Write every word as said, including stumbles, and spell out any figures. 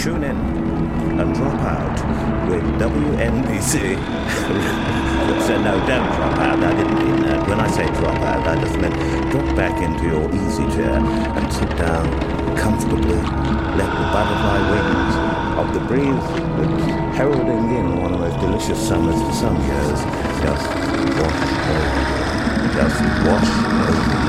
tune in and drop out with W N B C. So no, don't drop out. I didn't mean that. When I say drop out, I just meant drop back into your easy chair and sit down comfortably. Let the butterfly wings of the breeze that's heralding in one of those delicious summers the sun goes just wash over. Just wash over.